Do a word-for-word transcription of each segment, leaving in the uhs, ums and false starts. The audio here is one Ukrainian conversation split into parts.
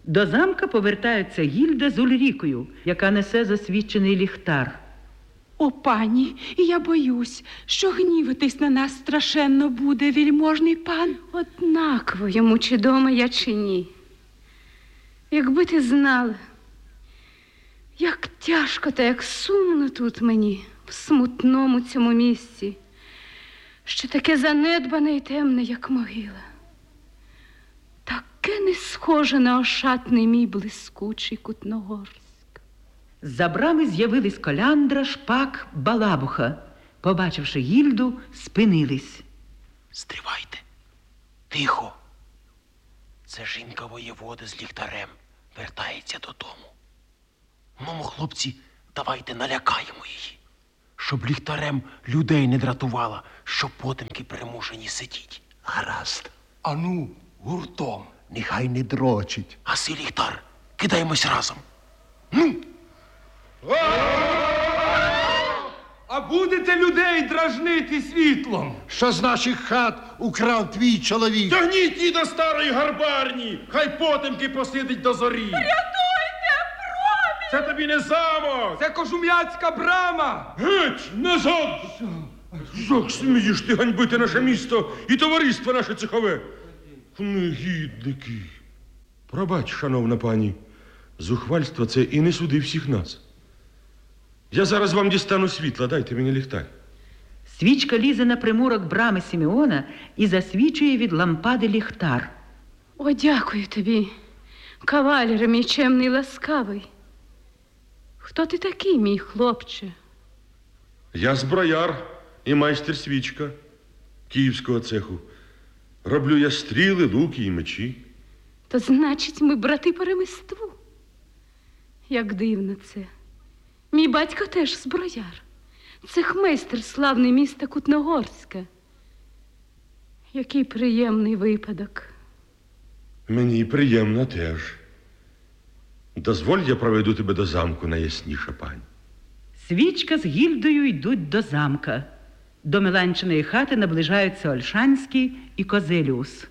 До замка повертаються Гільда з Ульрікою, яка несе засвічений ліхтар. О, пані, я боюсь, що гнівитись на нас страшенно буде вельможний пан. Однаково йому, чи дома я, чи ні. Якби ти знала, як тяжко та як сумно тут мені, в смутному цьому місці, що таке занедбане і темне, як могила. Таке не схоже на ошатний мій блискучий Кутногорськ. З-за брами з'явились Коляндра, Шпак, Балабуха. Побачивши Гільду, спинились. Стривайте. Тихо. Це жінка воєводи з ліхтарем вертається додому. Ну, хлопці, давайте налякаємо її, щоб ліхтарем людей не дратувала, що потемки примушені сидіть. Гаразд. Ану, гуртом. Нехай не дрочить. Гаси ліхтар, кидаємось разом. Ну! А будете людей дражнити світлом? Що з наших хат украв твій чоловік? Тягніть її до старої гарбарні, хай потемки посидить до зорі. Рятуйте, промінь! Це тобі не замок. Це Кожум'яцька брама. Геть, назад! Як смієш ти ганьбити наше місто і товариство наше цехове? Негідники. Пробач, шановна пані, зухвальство це і не суди всіх нас. Я зараз вам дістану світла, дайте мені ліхтар. Свічка лізе на примурок брами Симеона і засвічує від лампади ліхтар. О, дякую тобі, кавалере мій чемний ласкавий. Хто ти такий, мій хлопче? Я зброяр і майстер свічка київського цеху. Роблю я стріли, луки і мечі. То значить, ми брати по реместву. Як дивно це. Мій батько теж зброяр. Цехмейстер славний міста Кутногорська. Який приємний випадок. Мені приємно теж. Дозволь, я проведу тебе до замку, найясніша пані. Свічка з Гільдою йдуть до замка. До Меланчиної хати наближаються Ольшанський і Козеліус.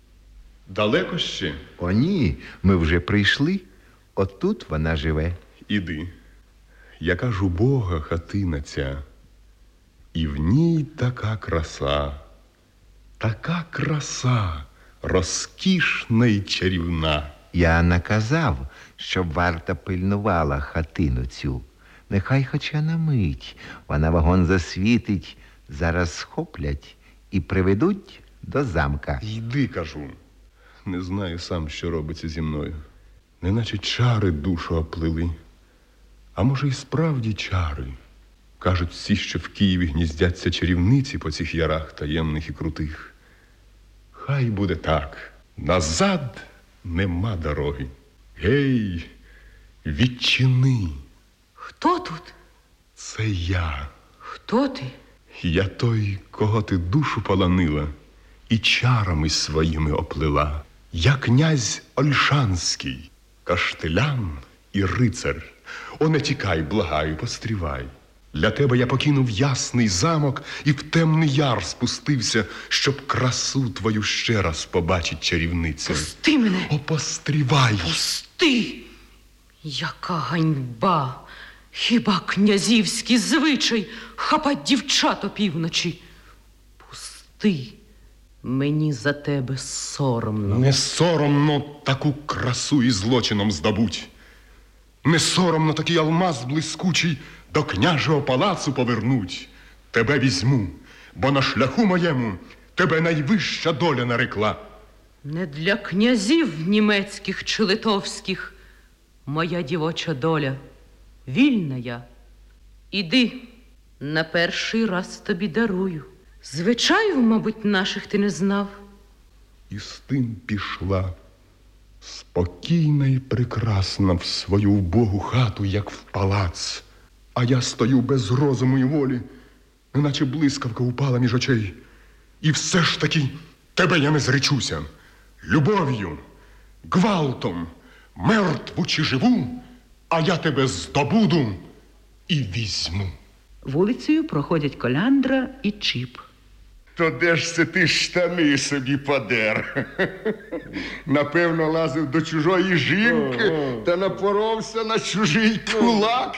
Далеко ще? О, ні, ми вже прийшли. Отут вона живе. Іди. Яка ж убога хатина ця. І в ній така краса. Така краса, розкішна й чарівна. Я наказав, щоб варта пильнувала хатину цю. Нехай хоча на мить вона вагон засвітить, зараз схоплять і приведуть до замка. Йди, кажу. Не знаю сам, що робиться зі мною. Неначе чари душу оплили. А може, і справді чари. Кажуть всі, що в Києві гніздяться чарівниці по цих ярах таємних і крутих. Хай буде так. Назад нема дороги. Гей, відчини. Хто тут? Це я. Хто ти? Я той, кого ти душу полонила і чарами своїми оплила. Я князь Ольшанський, каштелян і рицар. О, не тікай, благаю, пострівай. Для тебе я покинув ясний замок і в темний яр спустився, щоб красу твою ще раз побачить чарівниця. Пусти мене! О, пострівай! Пусти! Яка ганьба! Хіба князівський звичай хапать дівчат опівночі? Пусти! Мені за тебе соромно. Не соромно таку красу і злочином здобуть. Не соромно такий алмаз блискучий до княжого палацу повернуть. Тебе візьму, бо на шляху моєму тебе найвища доля нарекла. Не для князів німецьких чи литовських моя дівоча доля. Вільна я. Іди, на перший раз тобі дарую. Звичаїв, мабуть, наших ти не знав. І з тим пішла, спокійна і прекрасна в свою вбогу хату, як в палац. А я стою без розуму і волі, неначе блискавка упала між очей. І все ж таки тебе я не зречуся. Любов'ю, гвалтом, мертву чи живу, а я тебе здобуду і візьму. Вулицею проходять Коляндра і Чіп. То де ж це ти штани собі подер? Напевно, лазив до чужої жінки та напоровся на чужий кулак.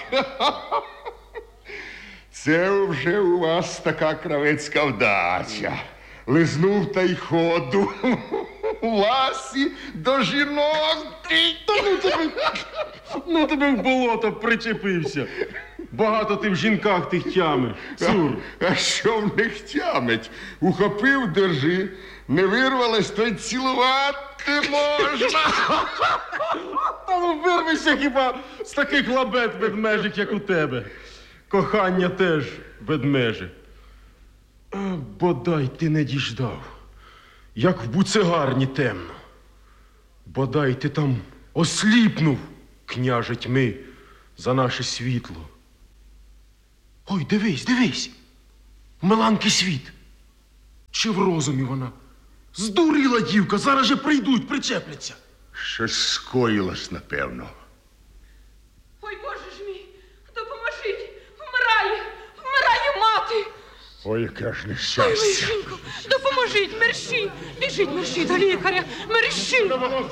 Це вже у вас така кравецька вдача. Лизнув та й ходу. Ласі до жінок. Та ну тебе, ну тебе в болото причепився. Багато ти в жінках тих тямиш. Цур. А, а що в них тямить? Ухопив, держи, не вирвалось, то й цілувати можна. Та ну вирвися хіба з таких лабет ведмежих, як у тебе. Кохання теж ведмеже. А бодай ти не діждав, як в буцегарні темно. Бодай ти там осліпнув, княже тьми, за наше світло. Ой, дивись, дивись. В Меланки світ. Чи в розумі вона? Здуріла дівка, зараз же прийдуть, причепляться. Щось скоїлось, напевно. Ой, Боже ж мій, допоможіть, вмирає, вмирає мати. Ой, яке ж Ой, нещастя. лишенько, допоможіть, мерщій, біжіть, мерщій до лікаря, мерщій.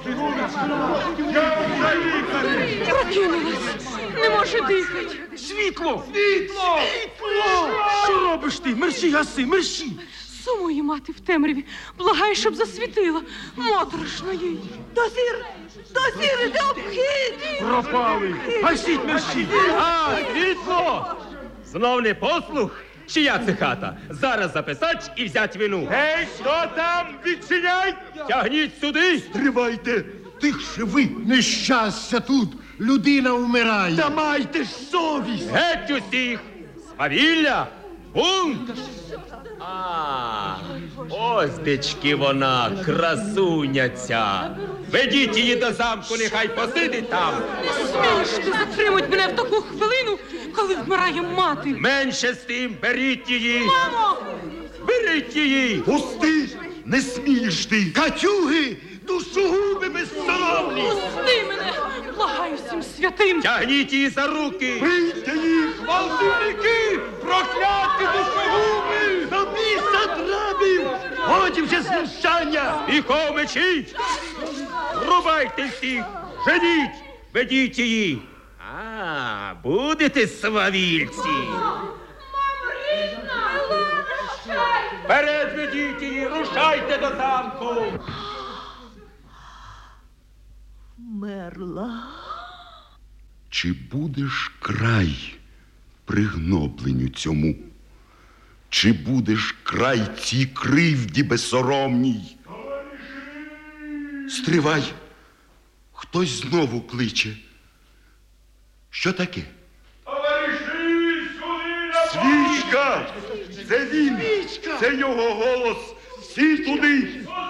Прокинулась, не може дихати. Світло! Світло! Світло! Що робиш ти? Мерщій, гаси, мерщій! Сумує мати в темряві, благає, щоб засвітила. Моторошно їй. Дозір, дозір, іде обхід. Пропали! Гасіть мерщій! А, світло! Знов не послух? Чия це хата? Зараз записать і взять вину. Гей, хто там? Відчиняй! Тягніть сюди! Тривайте, тихше ви, нещастя тут, людина вмирає. Та майте ж совість! Геть усіх! Свавілля! Бунт! А, ось дечки вона, красуня ця. Ведіть її до замку, нехай посидить там. Не смієш ти затримать мене в таку хвилину, коли вмирає мати. Менше з тим, беріть її. Мамо! Беріть її. Пусти, не смієш ти. Катюги, душогуби безсоромні. Пусти мене, благаю всім святим. Тягніть її за руки. Бийте їх, Гвалтівники! Прокляті душогуби! до біса драбів. Годі вже знущання. Віхов мечі! Рубайте всіх! Женіть! Ведіть її! А, будете свавільці! Мамо, рідна! Рушай! Вперед ведіть її! Рушайте до замку! Мерла. Чи будеш край пригнобленню цьому? Чи будеш край цій кривді безсоромній? Стривай, хтось знову кличе. Що таке? Свічка! Це він! Це його голос! Всі туди!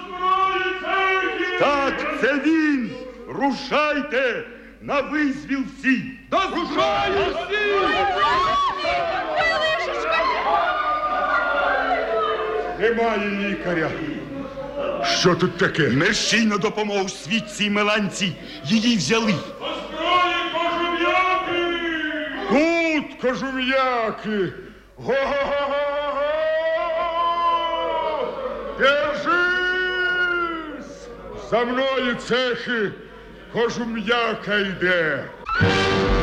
Так, це він! Рушайте! На визвіл всі! Рушаю всі! Немає лікаря. Що тут таке? Мерщій на допомогу світці й Меланці. Її взяли. Озброєн кожум'яки! Тут кожум'яки! Го-го-го-го-го! Держись! За мною цехи кожум'яка йде.